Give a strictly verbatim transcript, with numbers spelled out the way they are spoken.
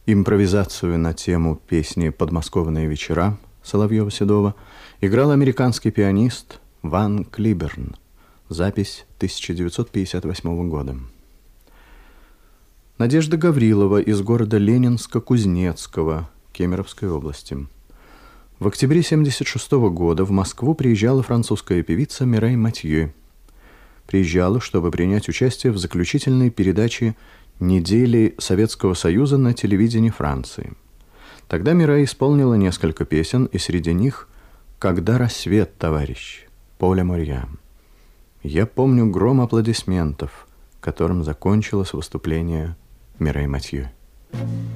Импровизацию на тему песни «Подмосковные вечера» Соловьева-Седова играл американский пианист Ван Клиберн. Запись тысяча девятьсот пятьдесят восьмого года. Надежда Гаврилова из города Ленинска-Кузнецкого Кемеровской области. В октябре тысяча девятьсот семьдесят шестого года в Москву приезжала французская певица Мирей Матье. Приезжала, чтобы принять участие в заключительной передаче «Недели Советского Союза» на телевидении Франции. Тогда Мирей исполнила несколько песен, и среди них «Когда рассвет, товарищ» Поля Морья. Я помню гром аплодисментов, которым закончилось выступление Мирей Матье.